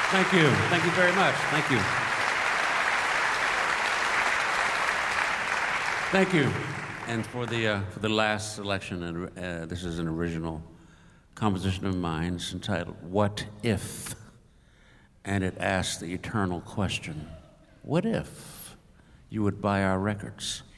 Thank you. Thank you very much. Thank you. Thank you. And for the last selection, and this is an original composition of mine. It's entitled "What If," and it asks the eternal question: what if you would buy our records?